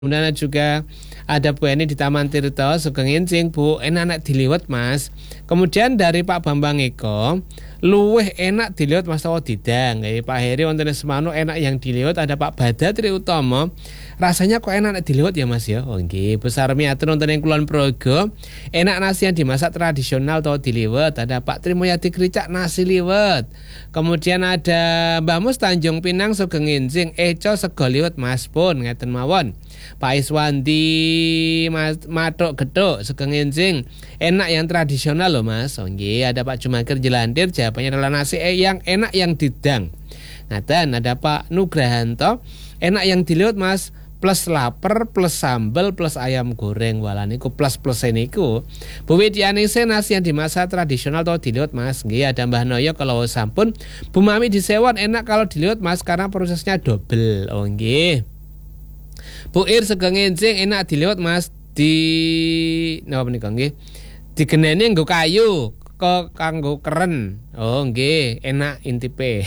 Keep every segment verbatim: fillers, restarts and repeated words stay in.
Kemudian juga ada Bu Eni di Taman Tirto, Sugeng Incing, Bu, enak-enak diliwet Mas. Kemudian dari Pak Bambang Eko, luweh enak diliwet Mas tawa didang. Eh, Pak Heri wonten Semano enak yang diliwet. Ada Pak Badatri Utomo, rasanya kok enak diliwet ya Mas ya. Oh nggih, Bu Sarmi atur wonten ing Kulon Progo, enak nasi yang dimasak tradisional tawa diliwet. Ada Pak Trimoyadi Kricak nasi liwet. Kemudian ada Mbah Mus Tanjung Pinang, Sugeng Incing, Eco sego liwet Mas pun ngeten mawon. Pak Iswandi Mas Matuk Geduk Sugeng Incing, enak yang tradisional loh Mas. Oh nggih, ada Pak Jumakir Jelandir, jawabannya adalah nasi yang enak yang didang. Ngaten, ada Pak Nugrahanto, enak yang diliwet Mas, plus lapar, plus sambal, plus ayam goreng. Walah niku plus-plus niku. Bu Widianise nasi yang dimasak tradisional atau diliwet Mas. Nggih, ada Mbah Noyo kalau sampun. Bu Mami di Sewon enak kalau diliwet Mas karena prosesnya double. Oh nggih. Bu Ir Sugeng Incing enak diliwet Mas di napa menika nggih. Digeneni nggo kayu kok kanggo keren. Oh nggih, enak intipe.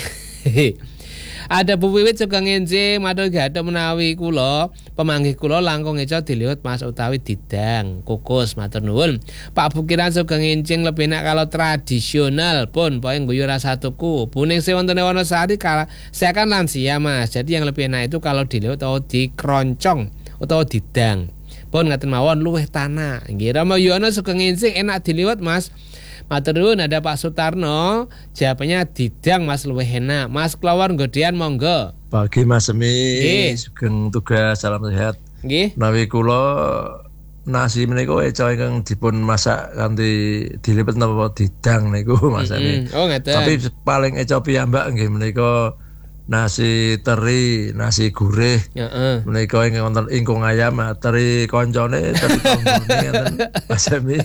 Ada Bu Wiwit Sugeng Incing, matur gadhok menawi kula pemanggih kula langkung eco diliwet Mas utawi didang kukus matur nuwun. Pak Bukiran Sugeng Incing lebih enak kalau tradisional pun pokoke guyu rasa tuku. Buning wonten Wonosari saya kan lansia Mas. Jadi yang lebih enak itu kalau diliwet atau dikeroncong atau didang. Pun ngaten mawon luweh tanah. Nggih, Rama Yono Sugeng Incing enak diliwet Mas. Matur nuwun. Ada Pak Sutarno, jawabannya didang Mas luwih enak. Mas Klawar Nggodean monggo. Pagi Mas Semi, sugeng tugas, salam sehat. Nggih. Menawi kula nasi menika eco ingkang dipun masak kanthi dilipet napa didang niku Mas Semi. Mm-hmm. Oh ngeten. Tapi paling eco piyambak nggih menika nasi teri, nasi gurih. Heeh. Uh-uh. Menika ingkang wonten ingkung ayam, teri koncone, teri koncone ngeten Mas Semi.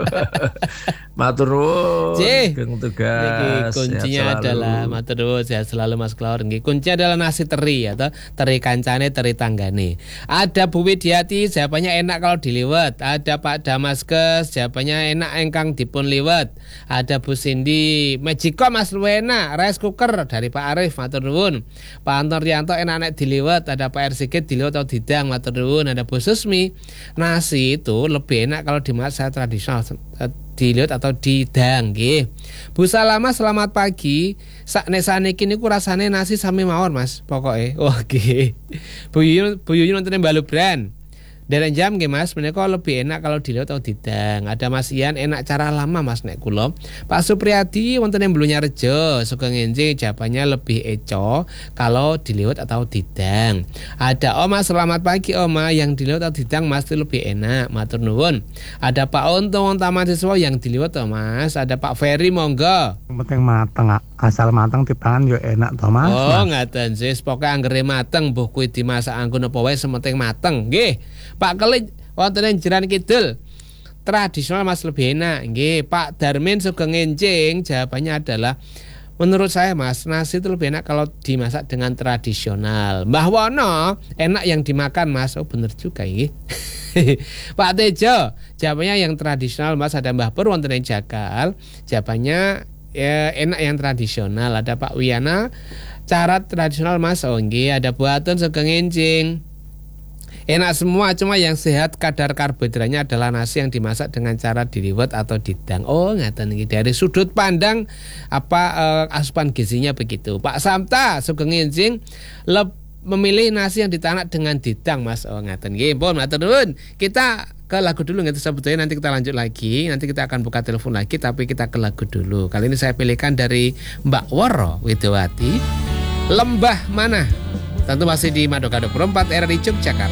Matur nuwun. Sugeng tugas. Kuncinya adalah matur nuwun sehat selalu Mas Klaur. Nggih, kunci adalah nasi teri atau teri kancane, teri tanggane. Ada Bu Widiati, jawabannya enak kalau diliwet. Ada Pak Damaskes, jawabannya enak engkang dipun liwet. Ada Bu Cindy, Magiko Mas luwih enak, rice cooker dari Pak Arif, matur nuwun. Pak Anton Rianto enak-enak diliwet. Ada Pak Ersigit diliwet atau didang, matur nuwun. Ada Bu Susmi, nasi itu lebih enak kalau dimasak tradisional diliwet atau didang nggih. Bu Salama selamat pagi. Sakne saniki niku rasane nasi sami mawon Mas pokoke. Oh nggih. Bu Yuyun Bu Yuyun wonten Balubran. Dereng jam nggih Mas, menika lebih enak kalau diliwet atau didang. Ada Mas Ian enak cara lama Mas nek kula. Pak Supriyadi wonten ing Blunyarjo, Sugeng Incing, jawabannya lebih eco kalau diliwet atau didang. Ada Oma selamat pagi Oma, yang diliwet atau didang pasti lebih enak, matur nuwun. Ada Pak Untung Taman Siswa yang diliwet to Mas. Ada Pak Ferry monggo. Penting mateng, asal mateng dipangan yo enak to Mas. Oh ngaten sis, pokoke anggere mateng mbuh kuwi dimasak anggo napa wae sementing mateng nggih. Pak Kelit wonten ing Jeran Kidul, tradisional Mas lebih enak nggih. Pak Darmin Sugeng Incing, jawabannya adalah menurut saya Mas, nasi itu lebih enak kalau dimasak dengan tradisional. Mbah Wono, enak yang dimakan Mas. Oh bener juga nggih. Pak Tejo, jawabannya yang tradisional Mas. Ada Mbah Pur wonten ing Jagal, jawabannya ya, enak yang tradisional. Ada Pak Wiyana, cara tradisional Mas. Oh nggih, ada Bu Atun Sugeng Incing, enak semua, cuma yang sehat kadar karbohidratnya adalah nasi yang dimasak dengan cara diliwet atau didang. Oh ngaten iki dari sudut pandang apa eh, asupan gizinya begitu. Pak Samta Sugeng Incing memilih nasi yang ditanak dengan didang Mas. Oh ngaten nggih. Pun matur nuwun. Kita ke lagu dulu nggih sebetulnya, nanti kita lanjut lagi. Nanti kita akan buka telepon lagi, tapi kita ke lagu dulu. Kali ini saya pilihkan dari Mbak Woro Widowati, Lembah Mana. Tentu masih di Mado Gado Perempat R R I Yogyakarta.